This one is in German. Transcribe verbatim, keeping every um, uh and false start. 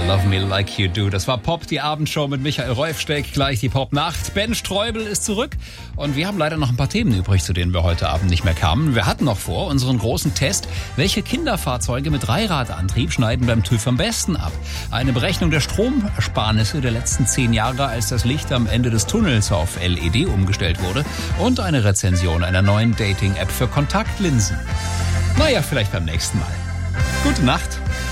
Love Me Like You Do. Das war Pop, die Abendshow mit Michael Rolfsteck. Gleich die Pop-Nacht. Ben Streubel ist zurück. Und wir haben leider noch ein paar Themen übrig, zu denen wir heute Abend nicht mehr kamen. Wir hatten noch vor unseren großen Test. Welche Kinderfahrzeuge mit Dreiradantrieb schneiden beim TÜV am besten ab? Eine Berechnung der Stromersparnisse der letzten zehn Jahre, als das Licht am Ende des Tunnels auf L E D umgestellt wurde. Und eine Rezension einer neuen Dating-App für Kontaktlinsen. Naja, vielleicht beim nächsten Mal. Gute Nacht.